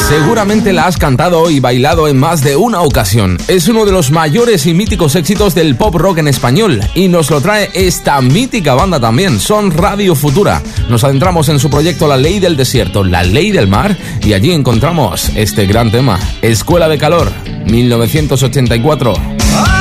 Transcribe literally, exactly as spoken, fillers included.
Seguramente la has cantado y bailado en más de una ocasión. Es uno de los mayores y míticos éxitos del pop rock en español y nos lo trae esta mítica banda también, son Radio Futura. Nos adentramos en su proyecto La Ley del Desierto, La Ley del Mar, y allí encontramos este gran tema, Escuela de Calor, mil novecientos ochenta y cuatro.